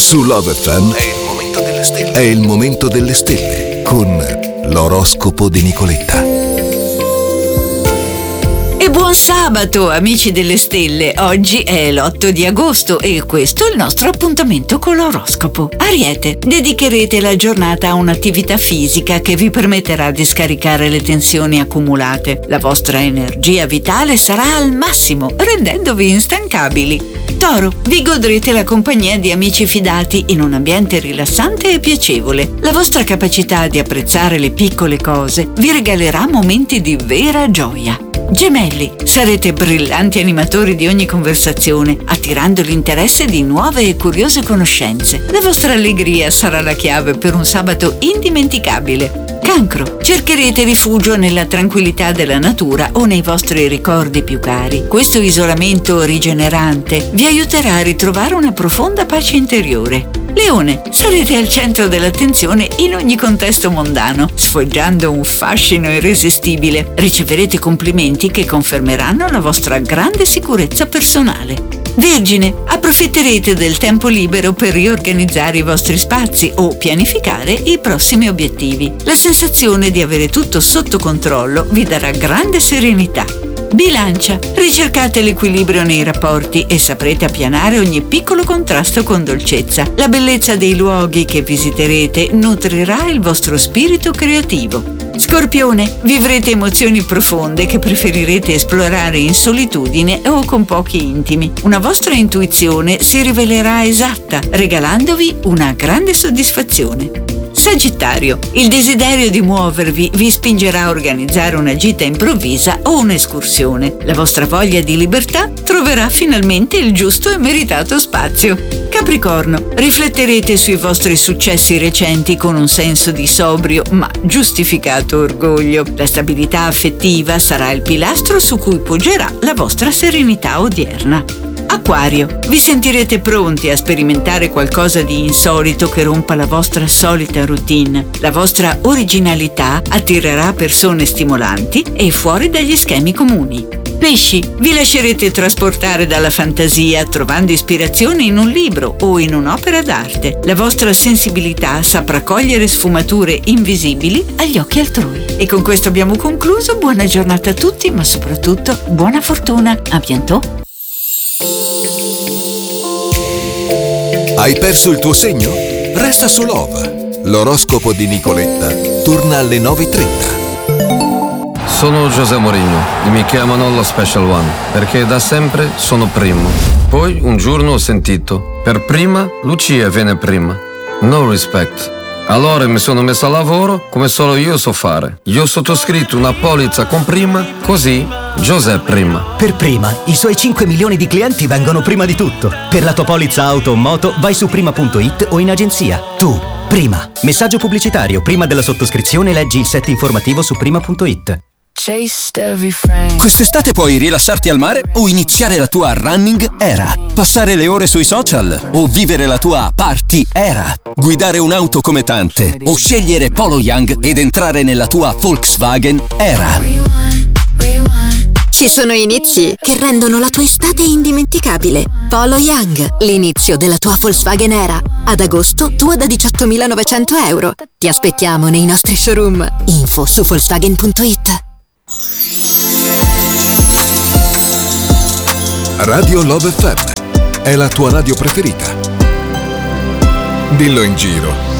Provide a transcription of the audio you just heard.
Su Love FM è il momento delle stelle con l'oroscopo di Nicoletta. E buon sabato, amici delle stelle. Oggi è l'8 di agosto e questo è il nostro appuntamento con l'oroscopo. Ariete, dedicherete la giornata a un'attività fisica che vi permetterà di scaricare le tensioni accumulate. La vostra energia vitale sarà al massimo, rendendovi instancabili. Toro, vi godrete la compagnia di amici fidati in un ambiente rilassante e piacevole. La vostra capacità di apprezzare le piccole cose vi regalerà momenti di vera gioia. Gemelli, sarete brillanti animatori di ogni conversazione, attirando l'interesse di nuove e curiose conoscenze. La vostra allegria sarà la chiave per un sabato indimenticabile. Cancro, cercherete rifugio nella tranquillità della natura o nei vostri ricordi più cari. Questo isolamento rigenerante vi aiuterà a ritrovare una profonda pace interiore. Leone, sarete al centro dell'attenzione in ogni contesto mondano, sfoggiando un fascino irresistibile. Riceverete complimenti che confermeranno la vostra grande sicurezza personale. Vergine, approfitterete del tempo libero per riorganizzare i vostri spazi o pianificare i prossimi obiettivi. La sensazione di avere tutto sotto controllo vi darà grande serenità. Bilancia, ricercate l'equilibrio nei rapporti e saprete appianare ogni piccolo contrasto con dolcezza. La bellezza dei luoghi che visiterete nutrirà il vostro spirito creativo. Scorpione, vivrete emozioni profonde che preferirete esplorare in solitudine o con pochi intimi. Una vostra intuizione si rivelerà esatta, regalandovi una grande soddisfazione. Sagittario, il desiderio di muovervi vi spingerà a organizzare una gita improvvisa o un'escursione. La vostra voglia di libertà troverà finalmente il giusto e meritato spazio. Capricorno, rifletterete sui vostri successi recenti con un senso di sobrio ma giustificato orgoglio. La stabilità affettiva sarà il pilastro su cui poggerà la vostra serenità odierna. Acquario, vi sentirete pronti a sperimentare qualcosa di insolito che rompa la vostra solita routine. La vostra originalità attirerà persone stimolanti e fuori dagli schemi comuni. Pesci, vi lascerete trasportare dalla fantasia trovando ispirazione in un libro o in un'opera d'arte. La vostra sensibilità saprà cogliere sfumature invisibili agli occhi altrui. E con questo abbiamo concluso. Buona giornata a tutti, ma soprattutto buona fortuna. A bientôt. Hai perso il tuo segno? Resta su Love. L'oroscopo di Nicoletta torna alle 9:30. Sono José Mourinho e mi chiamano la Special One perché da sempre sono primo. Poi un giorno ho sentito: per prima Lucia viene prima. No respect. Allora mi sono messo a lavoro come solo io so fare. Io ho sottoscritto una polizza con prima, così José prima. Per prima, i suoi 5 milioni di clienti vengono prima di tutto. Per la tua polizza auto o moto vai su prima.it o in agenzia. Tu, prima. Messaggio pubblicitario. Prima della sottoscrizione leggi il set informativo su prima.it. Quest'estate puoi rilassarti al mare o iniziare la tua running era. Passare le ore sui social o vivere la tua party era. Guidare un'auto come tante o scegliere Polo Young ed entrare nella tua Volkswagen era. Ci sono inizi che rendono la tua estate indimenticabile. Polo Young, l'inizio della tua Volkswagen era. Ad agosto tua da 18.900 euro. Ti aspettiamo nei nostri showroom. Info su Volkswagen.it. Radio Love FM è la tua radio preferita. Dillo in giro.